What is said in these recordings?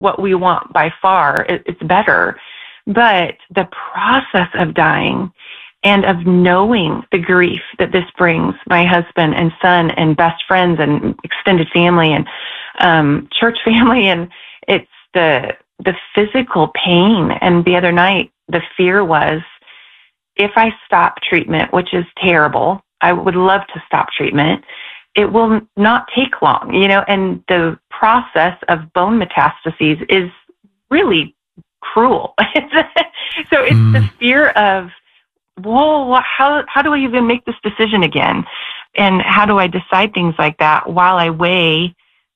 what we want by far. It's better. But the process of dying and of knowing the grief that this brings my husband and son and best friends and extended family and church family, and it's the physical pain. And the other night, the fear was, if I stop treatment, which is terrible, I would love to stop treatment, it will not take long, and the process of bone metastases is really cruel. So it's the fear of, whoa, how do I even make this decision again? And how do I decide things like that while I weigh,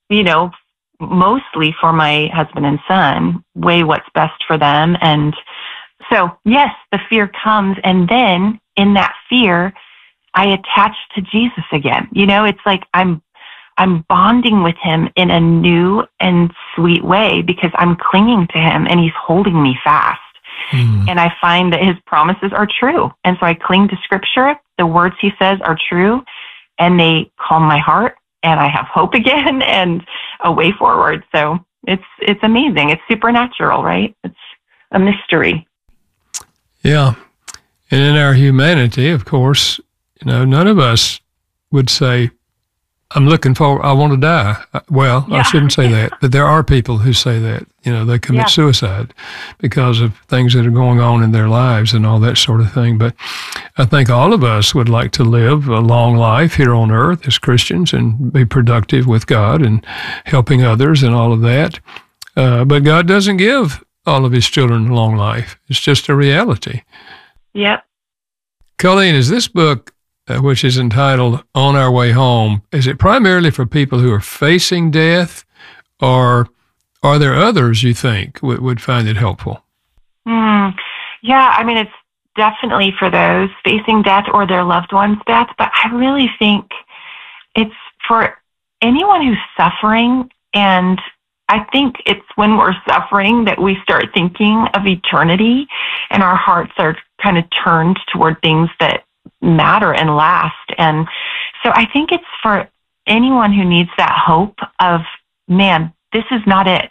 mostly for my husband and son, weigh what's best for them. And so, yes, the fear comes. And then in that fear, I attach to Jesus again. It's like I'm bonding with him in a new and sweet way because I'm clinging to him and he's holding me fast. And I find that his promises are true. And so I cling to Scripture. The words he says are true, and they calm my heart, and I have hope again and a way forward. So it's amazing. It's supernatural, right? It's a mystery. Yeah. And in our humanity, of course, none of us would say, I want to die. Well, yeah. I shouldn't say that, but there are people who say that, they commit suicide because of things that are going on in their lives and all that sort of thing. But I think all of us would like to live a long life here on earth as Christians and be productive with God and helping others and all of that. But God doesn't give all of his children a long life. It's just a reality. Yep. Colleen, is this book, which is entitled On Our Way Home, is it primarily for people who are facing death, or are there others you think would find it helpful? Yeah, it's definitely for those facing death or their loved one's death, but I really think it's for anyone who's suffering. And I think it's when we're suffering that we start thinking of eternity and our hearts are kind of turned toward things that matter and last. And so I think it's for anyone who needs that hope of, man, this is not it.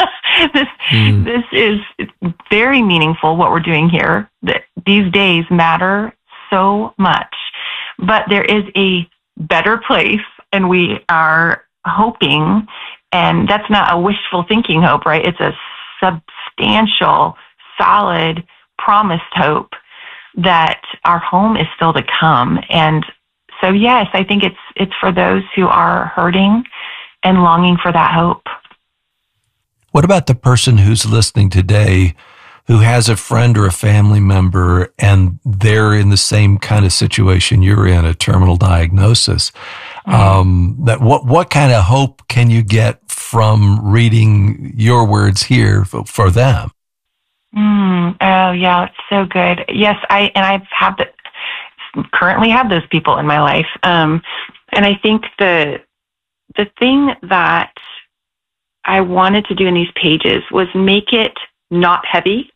This is very meaningful what we're doing here. These days matter so much, but there is a better place, and we are hoping, and that's not a wishful thinking hope, right? It's a substantial, solid, promised hope that our home is still to come. And so, yes, I think it's for those who are hurting and longing for that hope. What about the person who's listening today who has a friend or a family member and they're in the same kind of situation you're in, a terminal diagnosis? What kind of hope can you get from reading your words here for them? Oh, yeah, it's so good. Yes, I currently have those people in my life. And I think the thing that I wanted to do in these pages was make it not heavy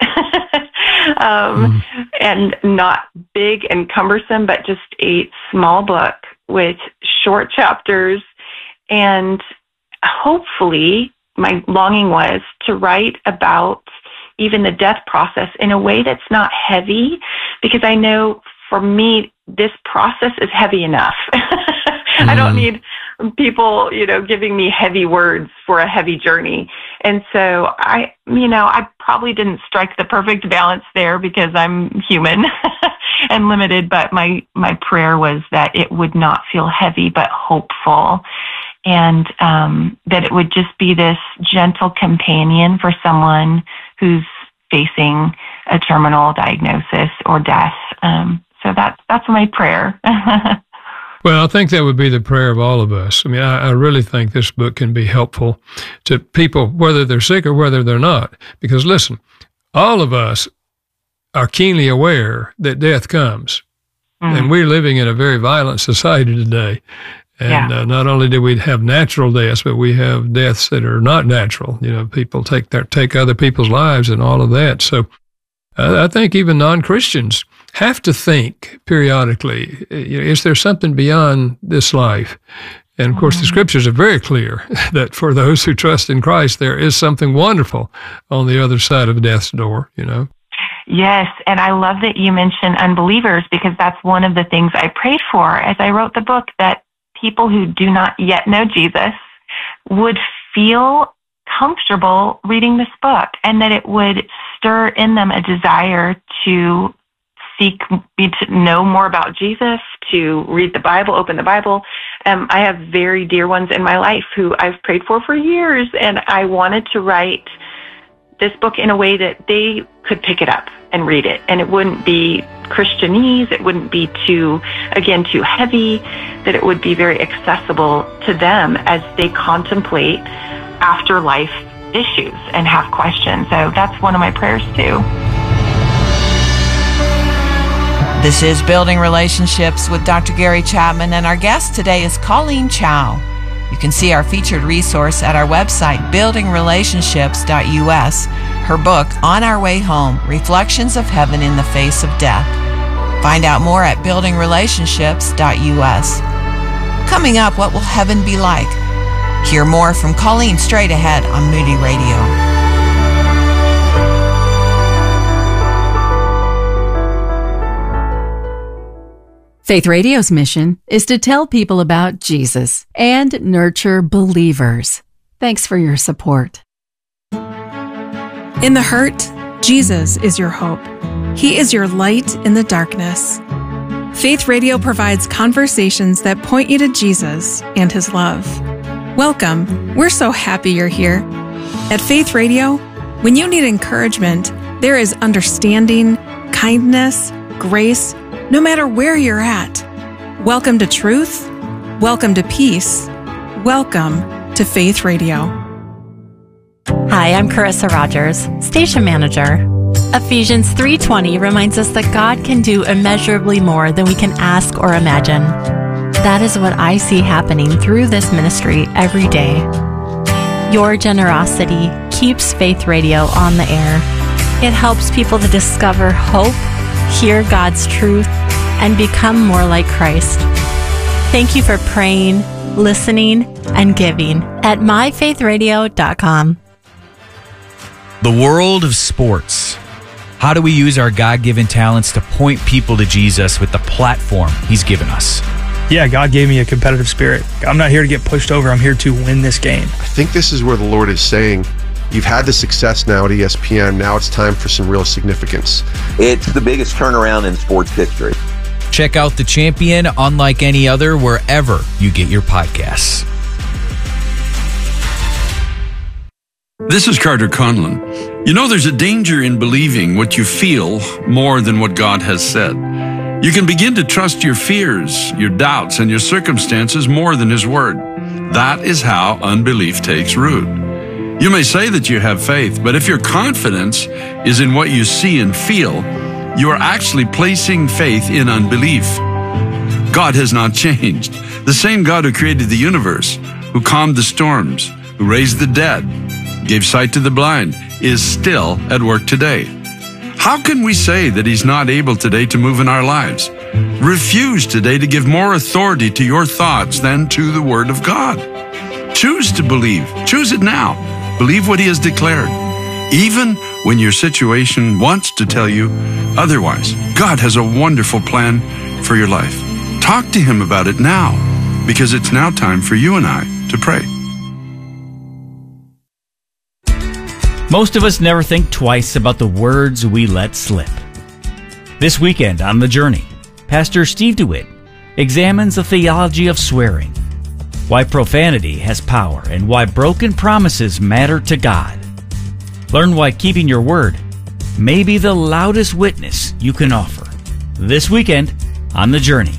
and not big and cumbersome, but just a small book with short chapters. And hopefully my longing was to write about even the death process in a way that's not heavy, because I know for me, this process is heavy enough. I don't need people, giving me heavy words for a heavy journey. And so I probably didn't strike the perfect balance there because I'm human and limited, but my prayer was that it would not feel heavy, but hopeful. And that it would just be this gentle companion for someone who's facing a terminal diagnosis or death. So that's my prayer. Well, I think that would be the prayer of all of us. I mean, I really think this book can be helpful to people, whether they're sick or whether they're not. Because listen, all of us are keenly aware that death comes. And we're living in a very violent society today. And not only do we have natural deaths, but we have deaths that are not natural. People take other people's lives and all of that. So I think even non-Christians have to think periodically, is there something beyond this life? And of course, the scriptures are very clear that for those who trust in Christ, there is something wonderful on the other side of death's door, you know. Yes, and I love that you mentioned unbelievers, because that's one of the things I prayed for as I wrote the book, that people who do not yet know Jesus would feel comfortable reading this book, and that it would stir in them a desire to to know more about Jesus, to read the Bible, open the Bible. I have very dear ones in my life who I've prayed for years, and I wanted to write this book in a way that they could pick it up and read it, and it wouldn't be Christianese, it wouldn't be too heavy, that it would be very accessible to them as they contemplate afterlife issues and have questions. So that's one of my prayers too. This is Building Relationships with Dr. Gary Chapman, and our guest today is Colleen Chow. You can see our featured resource at our website, buildingrelationships.us. Her book, On Our Way Home, Reflections of Heaven in the Face of Death. Find out more at buildingrelationships.us. Coming up, what will heaven be like? Hear more from Colleen straight ahead on Moody Radio. Faith Radio's mission is to tell people about Jesus and nurture believers. Thanks for your support. In the hurt, Jesus is your hope. He is your light in the darkness. Faith Radio provides conversations that point you to Jesus and His love. Welcome. We're so happy you're here. At Faith Radio, when you need encouragement, there is understanding, kindness, grace, no matter where you're at. Welcome to truth. Welcome to peace. Welcome to Faith Radio. Hi, I'm Carissa Rogers, Station Manager. Ephesians 3:20 reminds us that God can do immeasurably more than we can ask or imagine. That is what I see happening through this ministry every day. Your generosity keeps Faith Radio on the air. It helps people to discover hope, hear God's truth, and become more like Christ. Thank you for praying, listening, and giving at myfaithradio.com. The world of sports. How do we use our God-given talents to point people to Jesus with the platform He's given us? Yeah, God gave me a competitive spirit. I'm not here to get pushed over. I'm here to win this game. I think this is where the Lord is saying, you've had the success now at ESPN. Now it's time for some real significance. It's the biggest turnaround in sports history. Check out The Champion, unlike any other, wherever you get your podcasts. This is Carter Conlon. You know, there's a danger in believing what you feel more than what God has said. You can begin to trust your fears, your doubts, and your circumstances more than His Word. That is how unbelief takes root. You may say that you have faith, but if your confidence is in what you see and feel, you are actually placing faith in unbelief. God has not changed. The same God who created the universe, who calmed the storms, who raised the dead, gave sight to the blind, is still at work today. How can we say that He's not able today to move in our lives? Refuse today to give more authority to your thoughts than to the Word of God. Choose to believe. Choose it now. Believe what He has declared, even when your situation wants to tell you otherwise. God has a wonderful plan for your life. Talk to Him about it now, because it's now time for you and I to pray. Most of us never think twice about the words we let slip. This weekend on The Journey, Pastor Steve DeWitt examines the theology of swearing, why profanity has power, and why broken promises matter to God. Learn why keeping your word may be the loudest witness you can offer. This weekend on The Journey.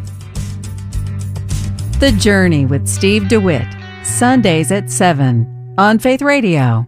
The Journey with Steve DeWitt, Sundays at 7 on Faith Radio.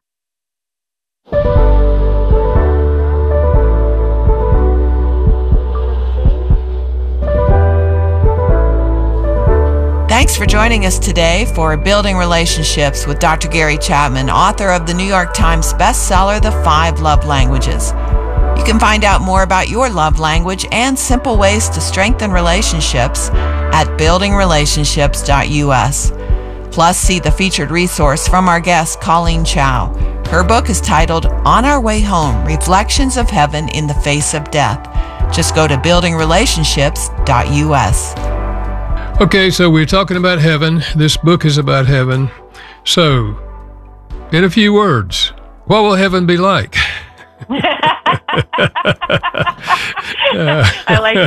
Thanks for joining us today for Building Relationships with Dr. Gary Chapman, author of the New York Times bestseller, The 5 Love Languages. You can find out more about your love language and simple ways to strengthen relationships at buildingrelationships.us. Plus, see the featured resource from our guest, Colleen Chow. Her book is titled On Our Way Home, Reflections of Heaven in the Face of Death. Just go to buildingrelationships.us. Okay, so we're talking about heaven. This book is about heaven. So, in a few words, what will heaven be like? I like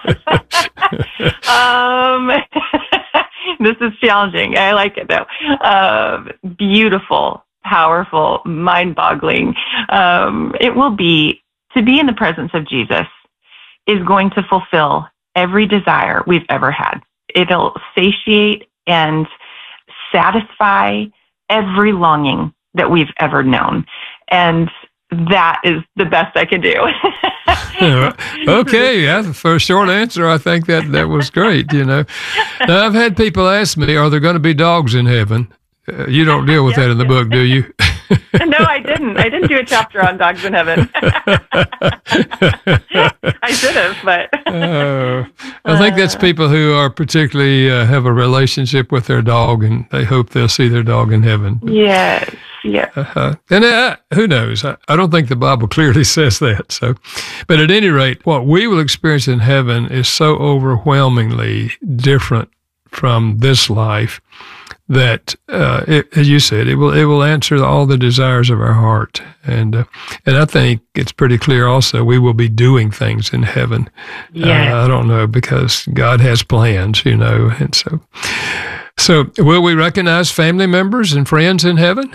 it. This is challenging. I like it, though. Beautiful, powerful, mind-boggling. It will be, to be in the presence of Jesus is going to fulfill every desire we've ever had. It'll satiate and satisfy every longing that we've ever known. And that is the best I can do. Okay, yeah, for a short answer, I think that was great, Now, I've had people ask me, are there going to be dogs in heaven? You don't deal with that in the book, do you? No, I didn't. I didn't do a chapter on dogs in heaven. I should have, but... I think that's people who are particularly have a relationship with their dog, and they hope they'll see their dog in heaven. Yes, yeah. And who knows? I don't think the Bible clearly says that. So, but at any rate, what we will experience in heaven is so overwhelmingly different from this life that, as you said, it will answer all the desires of our heart, and I think it's pretty clear. Also, we will be doing things in heaven. Yeah. I don't know, because God has plans, and so will we recognize family members and friends in heaven?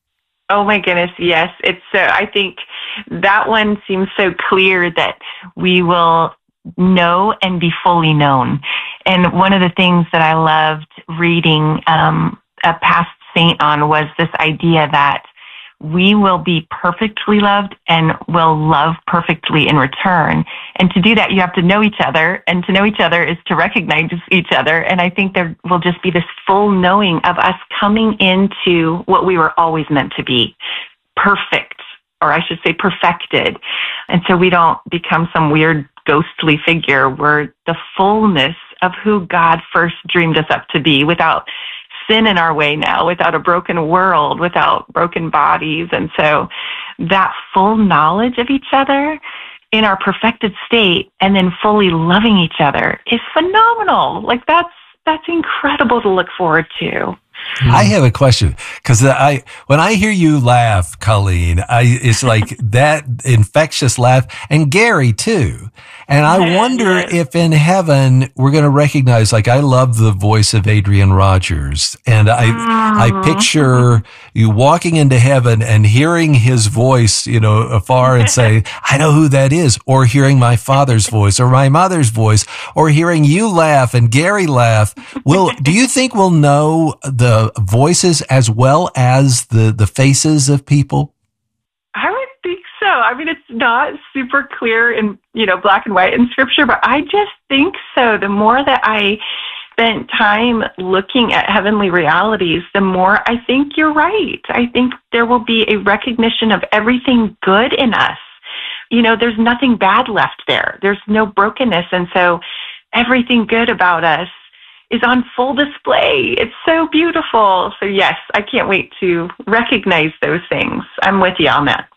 Oh my goodness, yes. I think that one seems so clear that we will know and be fully known. And one of the things that I loved reading a past saint on was this idea that we will be perfectly loved and will love perfectly in return. And to do that, you have to know each other. And to know each other is to recognize each other. And I think there will just be this full knowing of us coming into what we were always meant to be, perfect, or I should say perfected. And so we don't become some weird ghostly figure. We're the fullness of who God first dreamed us up to be, without sin in our way now, without a broken world, without broken bodies. And so that full knowledge of each other in our perfected state and then fully loving each other is phenomenal. Like that's incredible to look forward to. I have a question, because when I hear you laugh, Colleen, it's like that infectious laugh, and Gary too. And I wonder if in heaven we're going to recognize, like, I love the voice of Adrian Rogers, and I picture you walking into heaven and hearing his voice, afar, and say, I know who that is, or hearing my father's voice or my mother's voice, or hearing you laugh and Gary laugh. Do you think we'll know the voices as well as the faces of people? I would think so. I mean, it's not super clear in, black and white in scripture, but I just think so. The more that I spent time looking at heavenly realities, the more I think you're right. I think there will be a recognition of everything good in us. There's nothing bad left there. There's no brokenness. And so everything good about us is on full display. It's so beautiful. So yes, I can't wait to recognize those things. I'm with you on that.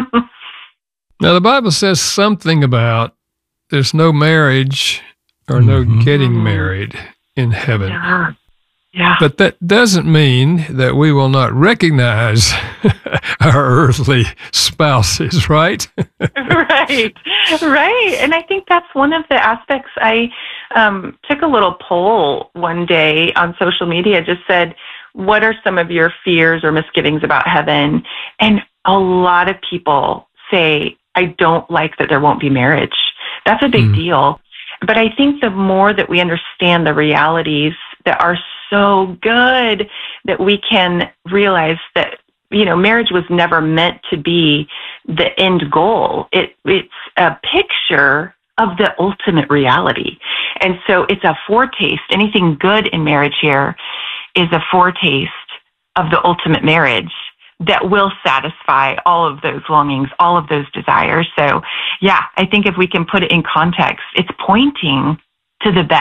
Now, the Bible says something about there's no marriage or no getting married in heaven. Yeah. But that doesn't mean that we will not recognize our earthly spouses, right? Right. And I think that's one of the aspects. I took a little poll one day on social media, just said, what are some of your fears or misgivings about heaven? And a lot of people say, I don't like that there won't be marriage. That's a big deal. But I think the more that we understand the realities that are so good, that we can realize that, marriage was never meant to be the end goal. It's a picture of the ultimate reality. And so it's a foretaste. Anything good in marriage here is a foretaste of the ultimate marriage that will satisfy all of those longings, all of those desires. So yeah, I think if we can put it in context, it's pointing to the best.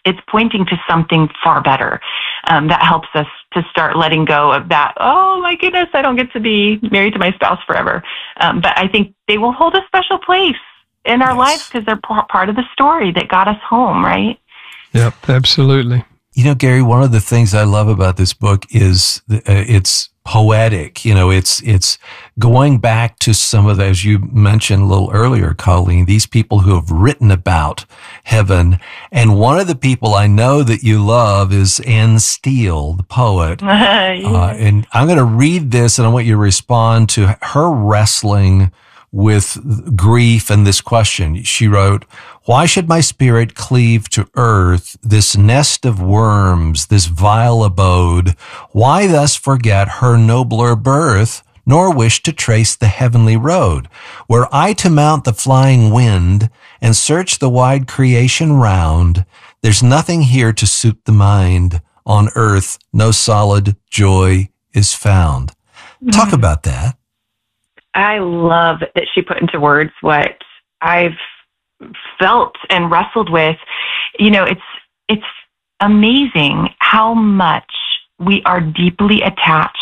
it's pointing to something far better. That helps us to start letting go of that, oh my goodness, I don't get to be married to my spouse forever. But I think they will hold a special place in our lives because they're part of the story that got us home, right? Yep, absolutely. You know, Gary, one of the things I love about this book is it's poetic. You know, it's going back to some of the, as you mentioned a little earlier, Colleen, these people who have written about heaven. And one of the people I know that you love is Anne Steele, the poet. And I'm going to read this, and I want you to respond to her wrestling with grief and this question. She wrote, "Why should my spirit cleave to earth, this nest of worms, this vile abode? Why thus forget her nobler birth, nor wish to trace the heavenly road? Were I to mount the flying wind and search the wide creation round, there's nothing here to suit the mind. On earth, no solid joy is found." Talk about that. I love that she put into words what I've felt and wrestled with. You know, it's amazing how much we are deeply attached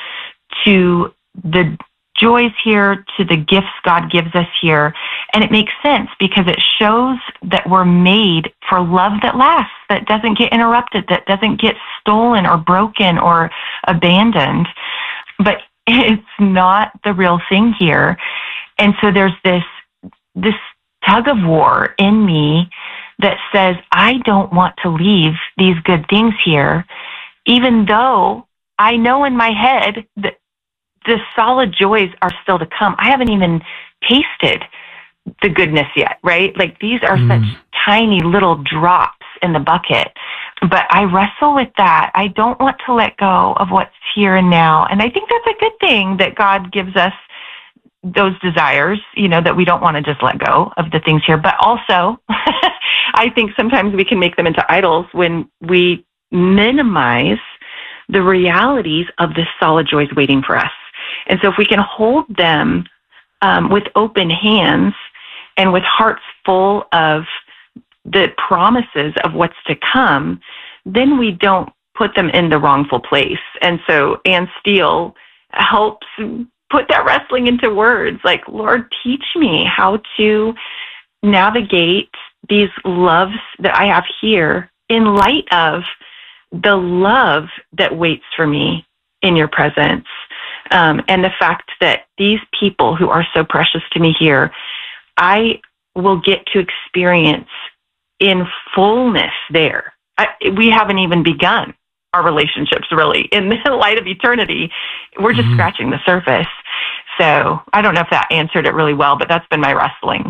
to the joys here, to the gifts God gives us here. And it makes sense because it shows that we're made for love that lasts, that doesn't get interrupted, that doesn't get stolen or broken or abandoned. But it's not the real thing here. And so there's this tug of war in me that says, I don't want to leave these good things here, even though I know in my head that the solid joys are still to come. I haven't even tasted the goodness yet, right? Like these are such tiny little drops in the bucket. But I wrestle with that. I don't want to let go of what's here and now. And I think that's a good thing that God gives us those desires, you know, that we don't want to just let go of the things here. But also, I think sometimes we can make them into idols when we minimize the realities of the solid joys waiting for us. And so if we can hold them with open hands and with hearts full of the promises of what's to come, then we don't put them in the wrongful place. And so Anne Steele helps put that wrestling into words, like, Lord, teach me how to navigate these loves that I have here in light of the love that waits for me in your presence. And the fact that these people who are so precious to me here, I will get to experience in fullness there. We haven't even begun our relationships, really. In the light of eternity, we're just scratching the surface. So I don't know if that answered it really well, but that's been my wrestling.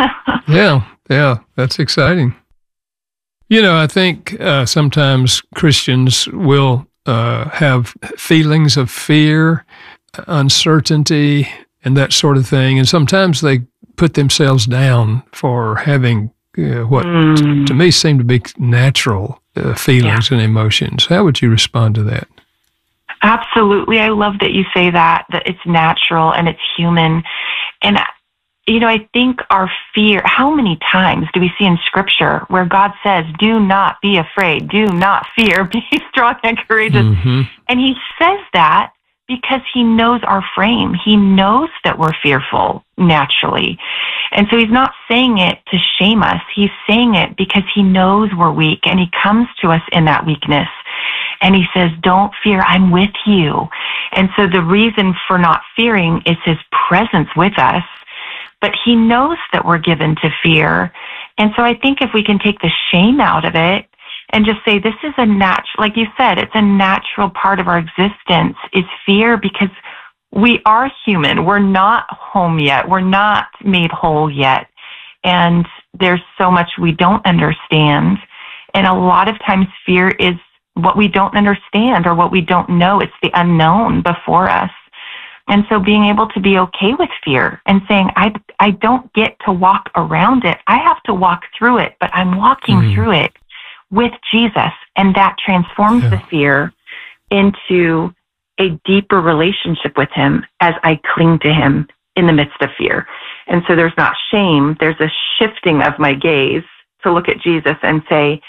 Yeah, that's exciting. You know, I think sometimes Christians will have feelings of fear, uncertainty, and that sort of thing. And sometimes they put themselves down for having what to me seem to be natural feelings and emotions. How would you respond to that? Absolutely. I love that you say that it's natural and it's human. And, you know, I think our fear, how many times do we see in Scripture where God says, do not be afraid, do not fear, be strong and courageous. And he says that because he knows our frame. He knows that we're fearful naturally. And so he's not saying it to shame us. He's saying it because he knows we're weak, and he comes to us in that weakness. And he says, don't fear, I'm with you. And so the reason for not fearing is his presence with us. But he knows that we're given to fear. And so I think if we can take the shame out of it and just say, this is a natural, like you said, it's a natural part of our existence, is fear, because we are human. We're not home yet. We're not made whole yet. And there's so much we don't understand. And a lot of times fear is what we don't understand or what we don't know. It's the unknown before us. And so being able to be okay with fear and saying, I don't get to walk around it. I have to walk through it, but I'm walking through it with Jesus. And that transforms the fear into a deeper relationship with him as I cling to him in the midst of fear. And so there's not shame. There's a shifting of my gaze to look at Jesus and say,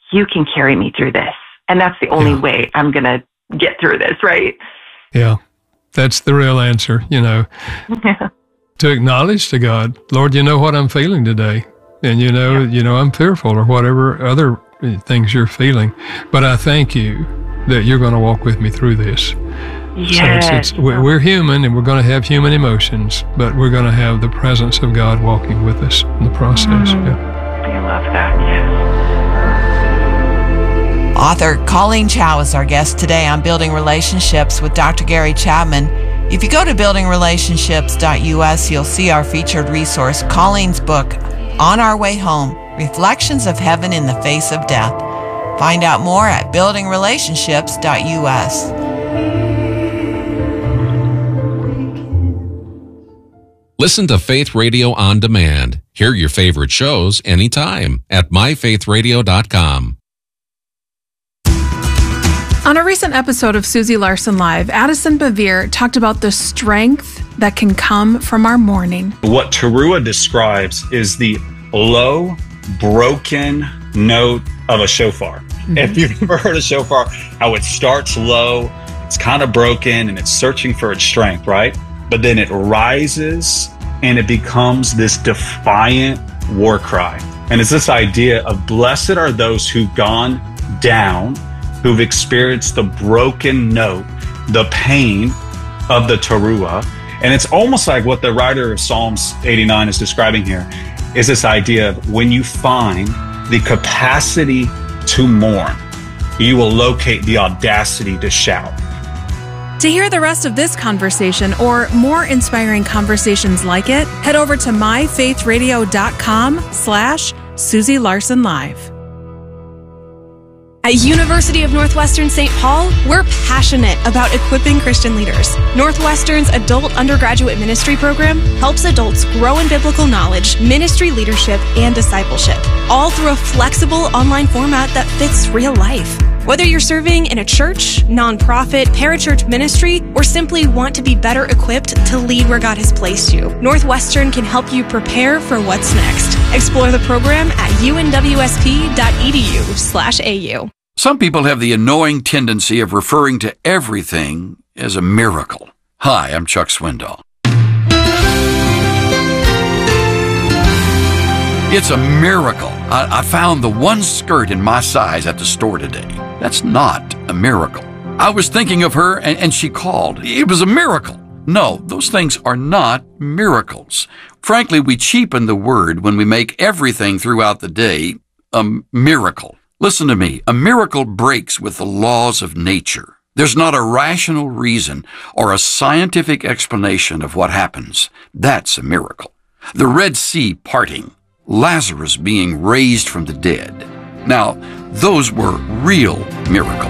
you can carry me through this. And that's the only way I'm going to get through this, right? Yeah, that's the real answer, to acknowledge to God, Lord, you know what I'm feeling today. And you know I'm fearful or whatever other things you're feeling. But I thank you that you're going to walk with me through this. Yes. So we're human and we're going to have human emotions, but we're going to have the presence of God walking with us in the process. I love that, yes. Author Colleen Chow is our guest today on Building Relationships with Dr. Gary Chapman. If you go to buildingrelationships.us, you'll see our featured resource, Colleen's book, On Our Way Home, Reflections of Heaven in the Face of Death. Find out more at buildingrelationships.us. Listen to Faith Radio on demand. Hear your favorite shows anytime at myfaithradio.com. On a recent episode of Susie Larson Live, Addison Bevere talked about the strength that can come from our mourning. What Teruah describes is the low, broken note of a shofar. Mm-hmm. If you've ever heard a shofar, how it starts low, it's kind of broken, and it's searching for its strength, right? But then it rises, and it becomes this defiant war cry. And it's this idea of blessed are those who've gone down, who've experienced the broken note, the pain of the teruah. And it's almost like what the writer of Psalms 89 is describing here is this idea of when you find the capacity to mourn, you will locate the audacity to shout. To hear the rest of this conversation or more inspiring conversations like it, head over to myfaithradio.com/Susie Larson Live. At University of Northwestern St. Paul, we're passionate about equipping Christian leaders. Northwestern's adult undergraduate ministry program helps adults grow in biblical knowledge, ministry leadership, and discipleship, all through a flexible online format that fits real life. Whether you're serving in a church, nonprofit, parachurch ministry, or simply want to be better equipped to lead where God has placed you, Northwestern can help you prepare for what's next. Explore the program at unwsp.edu/AU. Some people have the annoying tendency of referring to everything as a miracle. Hi, I'm Chuck Swindoll. It's a miracle. I found the one skirt in my size at the store today. That's not a miracle. I was thinking of her and she called. It was a miracle. No, those things are not miracles. Frankly, we cheapen the word when we make everything throughout the day a miracle. Listen to me. A miracle breaks with the laws of nature. There's not a rational reason or a scientific explanation of what happens. That's a miracle. The Red Sea parting, Lazarus being raised from the dead. Now, those were real miracles.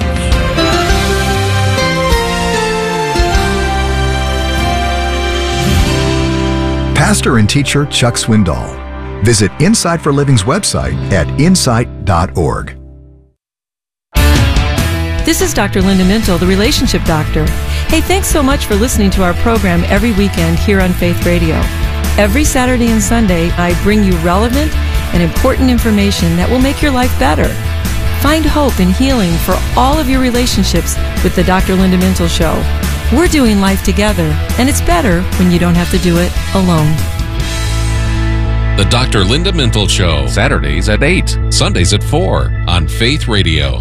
Pastor and teacher Chuck Swindoll. Visit Insight for Living's website at insight.org. This is Dr. Linda Mintle, the Relationship Doctor. Hey, thanks so much for listening to our program every weekend here on Faith Radio. Every Saturday and Sunday, I bring you relevant and important information that will make your life better. Find hope and healing for all of your relationships with the Dr. Linda Mintle Show. We're doing life together, and it's better when you don't have to do it alone. The Dr. Linda Mintle Show, Saturdays at 8, Sundays at 4 on Faith Radio.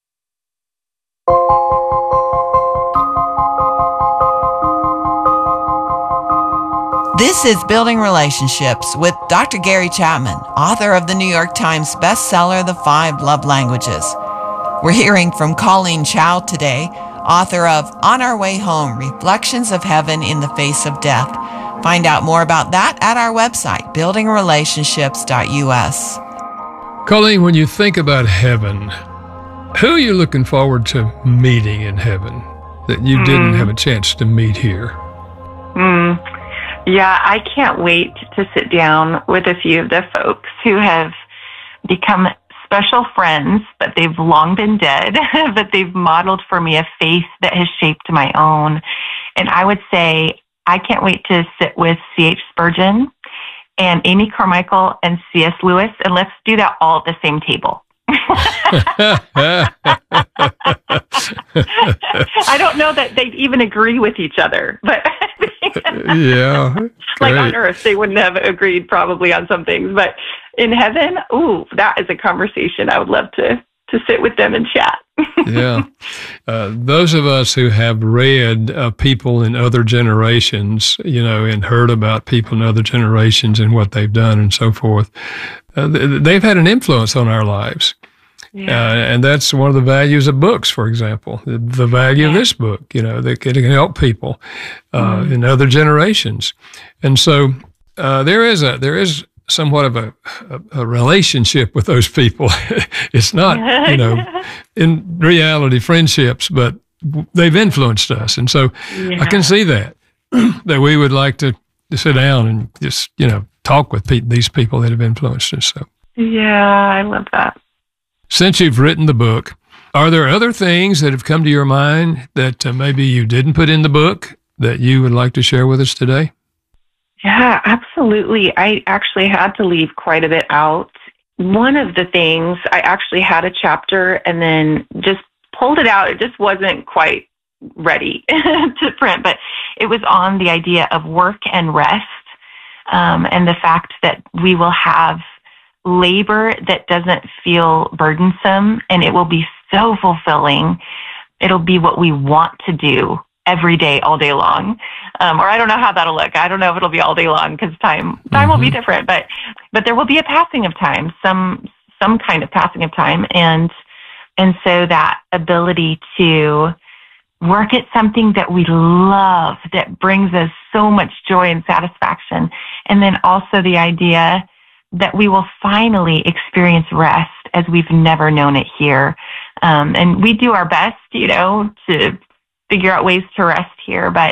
This is Building Relationships with Dr. Gary Chapman, author of the New York Times bestseller, The 5 Love Languages. We're hearing from Colleen Chow today, author of On Our Way Home, Reflections of Heaven in the Face of Death. Find out more about that at our website, buildingrelationships.us. Colleen, when you think about heaven, who are you looking forward to meeting in heaven that you didn't have a chance to meet here? Yeah, I can't wait to sit down with a few of the folks who have become special friends, but they've long been dead, but they've modeled for me a faith that has shaped my own. And I would say I can't wait to sit with C.H. Spurgeon and Amy Carmichael and C.S. Lewis, and let's do that all at the same table. I don't know that they'd even agree with each other, but yeah, like on earth, they wouldn't have agreed probably on some things, but in heaven, ooh, that is a conversation I would love to sit with them and chat. Yeah. Those of us who have read people in other generations, and heard about people in other generations and what they've done and so forth, they've had an influence on our lives. Yeah. And that's one of the values of books, for example, the value of this book, that it can help people in other generations. And so there is somewhat of a relationship with those people. It's not, in reality, friendships, but they've influenced us. And so I can see that we would like to sit down and just, talk with these people that have influenced us. So. Yeah, I love that. Since you've written the book, are there other things that have come to your mind that maybe you didn't put in the book that you would like to share with us today? Yeah, absolutely. I actually had to leave quite a bit out. One of the things, I actually had a chapter and then just pulled it out. It just wasn't quite ready to print, but it was on the idea of work and rest, and the fact that we will have labor that doesn't feel burdensome, and it will be so fulfilling. It'll be what we want to do every day, all day long. Or I don't know how that'll look. I don't know if it'll be all day long because time will be different, but there will be a passing of time, some kind of passing of time. And so that ability to work at something that we love, that brings us so much joy and satisfaction. And then also the idea that we will finally experience rest as we've never known it here. And we do our best, to figure out ways to rest here. But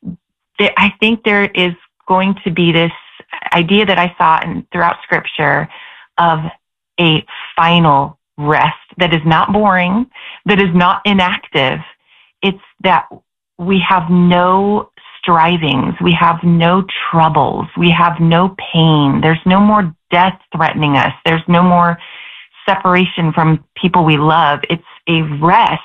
I think there is going to be this idea that I saw throughout Scripture of a final rest that is not boring, that is not inactive. It's that we have no strivings, we have no troubles, we have no pain. There's no more death threatening us. There's no more separation from people we love. It's a rest.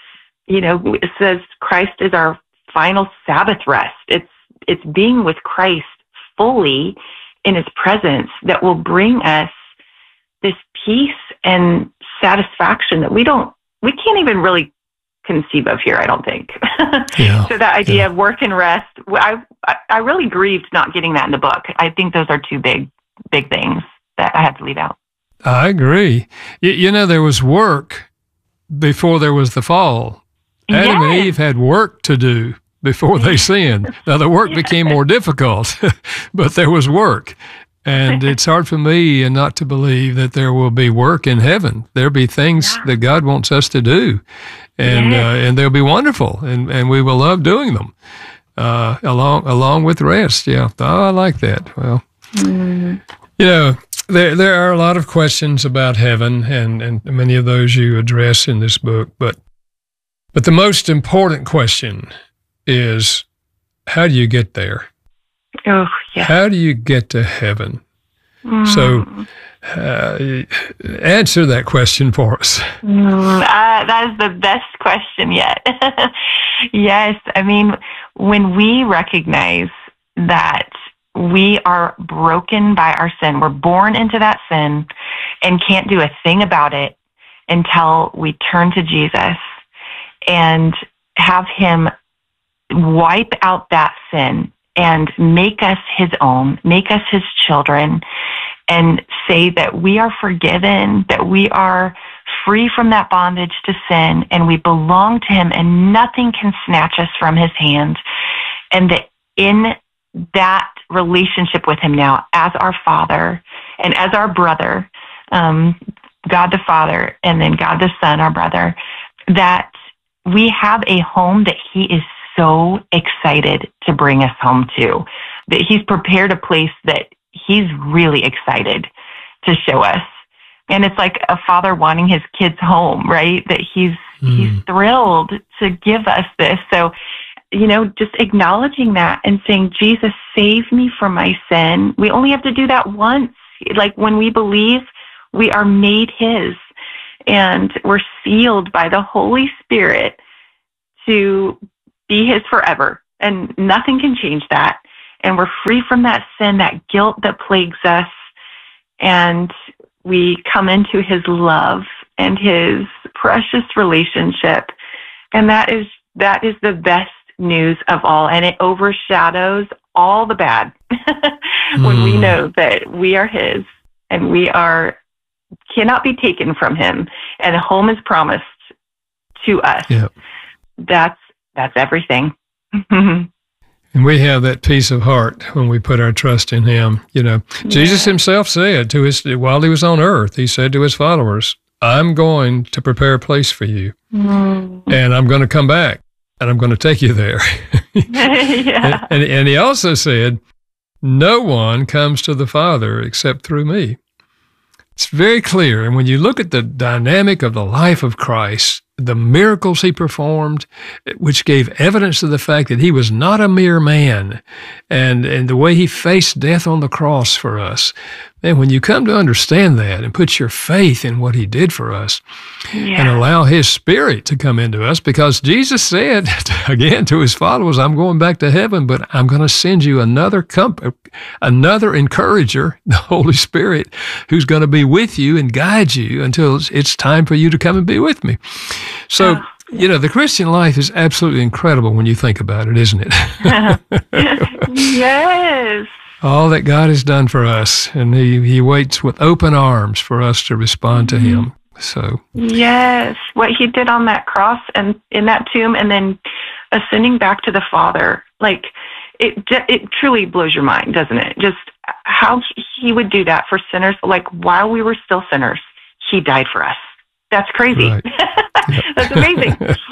It says Christ is our final Sabbath rest. It's being with Christ fully in his presence that will bring us this peace and satisfaction that we can't even really conceive of here, I don't think. Yeah, so that idea of work and rest, I really grieved not getting that in the book. I think those are two big things that I had to leave out. I agree. There was work before there was the fall. Adam and Eve had work to do before they sinned. Now, the work became more difficult, but there was work. And it's hard for me not to believe that there will be work in heaven. There'll be things that God wants us to do, and they'll be wonderful, and we will love doing them along with rest. Yeah, I like that. Well, there are a lot of questions about heaven, and many of those you address in this book, but the most important question is, how do you get there? Oh, yeah. How do you get to heaven? So answer that question for us. That is the best question yet. Yes. I mean, when we recognize that we are broken by our sin, we're born into that sin and can't do a thing about it until we turn to Jesus and have him wipe out that sin and make us his own, make us his children, and say that we are forgiven, that we are free from that bondage to sin, and we belong to him, and nothing can snatch us from his hand. And that in that relationship with him now, as our Father and as our brother, God the Father, and then God the Son, our brother, that we have a home that he is so excited to bring us home to, that he's prepared a place that he's really excited to show us. And it's like a father wanting his kids home, right? That he's thrilled to give us this. So, just acknowledging that and saying, Jesus, save me from my sin. We only have to do that once. Like when we believe, we are made his. and we're sealed by the Holy Spirit to be His forever. And nothing can change that. And we're free from that sin, that guilt that plagues us. And we come into His love and His precious relationship. And that is the best news of all. And it overshadows all the bad when we know that we are His and we cannot be taken from Him, and a home is promised to us. Yep. That's everything. And we have that peace of heart when we put our trust in Him. Jesus Himself said while He was on earth, He said to His followers, I'm going to prepare a place for you, and I'm going to come back, and I'm going to take you there. Yeah. And He also said, no one comes to the Father except through me. It's very clear. And when you look at the dynamic of the life of Christ, the miracles He performed, which gave evidence of the fact that He was not a mere man, and the way He faced death on the cross for us. And when you come to understand that and put your faith in what He did for us, and allow His Spirit to come into us, because Jesus said, again, to His followers, I'm going back to heaven, but I'm going to send you another encourager, the Holy Spirit, who's going to be with you and guide you until it's time for you to come and be with me. So, the Christian life is absolutely incredible when you think about it, isn't it? Yes. All that God has done for us, and He waits with open arms for us to respond to Him. So yes, what He did on that cross and in that tomb, and then ascending back to the Father, like it truly blows your mind, doesn't it? Just how He would do that for sinners, like while we were still sinners, He died for us. That's crazy. Right. That's amazing.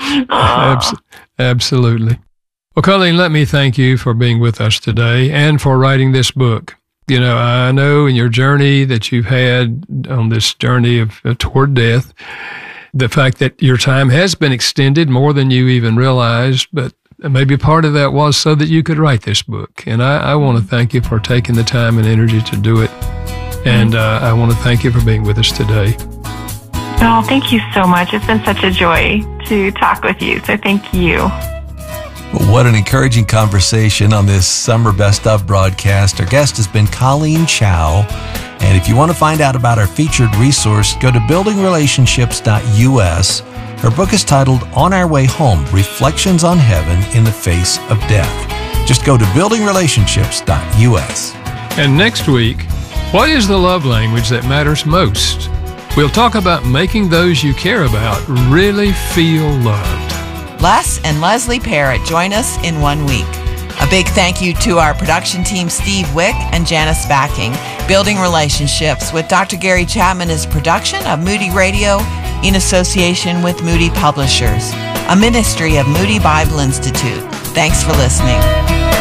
Absolutely. Well, Colleen, let me thank you for being with us today and for writing this book. I know in your journey that you've had on this journey of toward death, the fact that your time has been extended more than you even realized, but maybe part of that was so that you could write this book. And I want to thank you for taking the time and energy to do it. And I want to thank you for being with us today. Oh, thank you so much. It's been such a joy to talk with you. So thank you. What an encouraging conversation on this Summer Best Of broadcast. Our guest has been Colleen Chow. And if you want to find out about our featured resource, go to buildingrelationships.us. Her book is titled On Our Way Home, Reflections on Heaven in the Face of Death. Just go to buildingrelationships.us. And next week, what is the love language that matters most? We'll talk about making those you care about really feel loved. Les and Leslie Parrott join us in 1 week. A big thank you to our production team, Steve Wick and Janice Backing. Building Relationships with Dr. Gary Chapman is a production of Moody Radio in association with Moody Publishers, a ministry of Moody Bible Institute. Thanks for listening.